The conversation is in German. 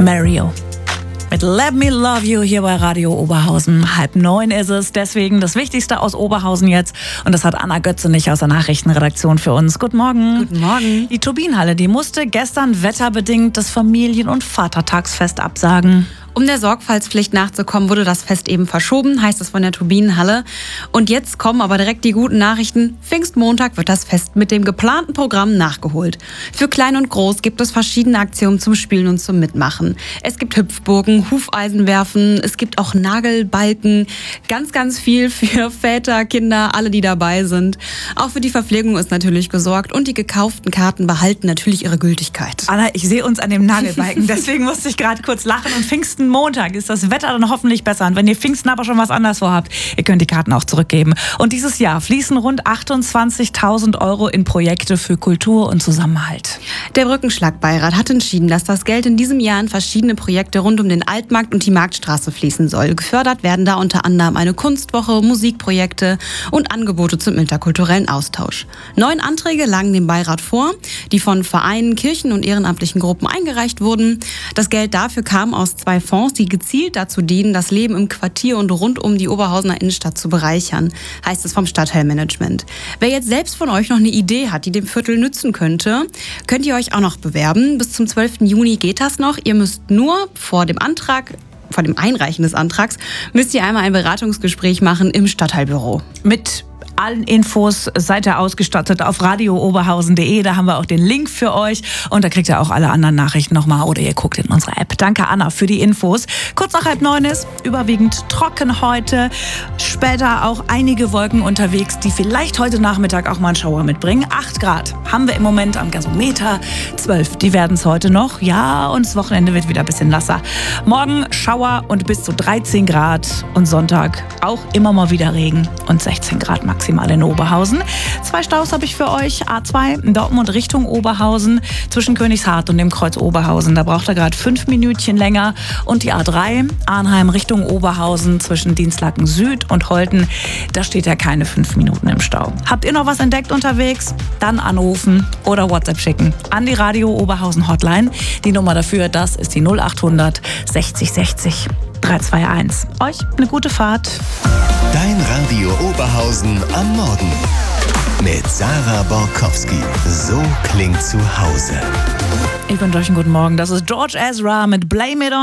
Mario. Mit Let Me Love You hier bei Radio Oberhausen. 8:30 ist es, deswegen das Wichtigste aus Oberhausen jetzt. Und das hat Anna Götzenich aus der Nachrichtenredaktion für uns. Guten Morgen. Guten Morgen. Die Turbinenhalle, die musste gestern wetterbedingt das Familien- und Vatertagsfest absagen. Um der Sorgfaltspflicht nachzukommen, wurde das Fest eben verschoben, heißt es von der Turbinenhalle. Und jetzt kommen aber direkt die guten Nachrichten. Pfingstmontag wird das Fest mit dem geplanten Programm nachgeholt. Für Klein und Groß gibt es verschiedene Aktionen zum Spielen und zum Mitmachen. Es gibt Hüpfburgen, Hufeisenwerfen, es gibt auch Nagelbalken. Ganz, ganz viel für Väter, Kinder, alle, die dabei sind. Auch für die Verpflegung ist natürlich gesorgt und die gekauften Karten behalten natürlich ihre Gültigkeit. Anna, ich sehe uns an dem Nagelbalken, deswegen musste ich gerade kurz lachen. Und Pfingstenmontag ist das Wetter dann hoffentlich besser. Und wenn ihr Pfingsten aber schon was anderes vorhabt, ihr könnt die Karten auch zurückgeben. Und dieses Jahr fließen rund 28.000 € in Projekte für Kultur und Zusammenhalt. Der Brückenschlagbeirat hat entschieden, dass das Geld in diesem Jahr in verschiedene Projekte rund um den Altmarkt und die Marktstraße fließen soll. Gefördert werden da unter anderem eine Kunstwoche, Musikprojekte und Angebote zum interkulturellen Austausch. 9 Anträge lagen dem Beirat vor, die von Vereinen, Kirchen und ehrenamtlichen Gruppen eingereicht wurden. Das Geld dafür kam aus 2 Fonds, die gezielt dazu dienen, das Leben im Quartier und rund um die Oberhausener Innenstadt zu bereichern, heißt es vom Stadtteilmanagement. Wer jetzt selbst von euch noch eine Idee hat, die dem Viertel nützen könnte, könnt ihr euch auch noch bewerben. Bis zum 12. Juni geht das noch. Ihr müsst nur vor dem Einreichen des Antrags, müsst ihr einmal ein Beratungsgespräch machen im Stadtteilbüro. Mit allen Infos seid ihr ausgestattet auf radiooberhausen.de. Da haben wir auch den Link für euch. Und da kriegt ihr auch alle anderen Nachrichten nochmal oder ihr guckt in unsere App. Danke, Anna, für die Infos. Kurz nach 8:30 ist überwiegend trocken heute. Später auch einige Wolken unterwegs, die vielleicht heute Nachmittag auch mal einen Schauer mitbringen. 8 Grad haben wir im Moment am Gasometer. 12, die werden es heute noch. Ja, und das Wochenende wird wieder ein bisschen nasser. Morgen Schauer und bis zu 13 Grad. Und Sonntag auch immer mal wieder Regen und 16 Grad maximal in Oberhausen. 2 Staus habe ich für euch. A2 in Dortmund Richtung Oberhausen zwischen Königshardt und dem Kreuz Oberhausen. Da braucht er gerade 5 Minütchen länger. Und die A3 Arnheim Richtung Oberhausen zwischen Dienstlaken Süd und Holten. Da steht ja keine 5 Minuten im Stau. Habt ihr noch was entdeckt unterwegs? Dann anrufen oder WhatsApp schicken an die Radio Oberhausen Hotline. Die Nummer dafür, das ist die 0800 60 60 321. Euch eine gute Fahrt. Dein Radio Oberhausen am Morgen. Mit Sarah Borkowski. So klingt zu Hause. Ich wünsche euch einen guten Morgen. Das ist George Ezra mit Blame It On.